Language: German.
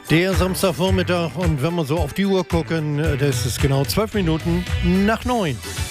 Der Samstagvormittag und wenn wir so auf die Uhr gucken, das ist genau 12 Minuten nach 9.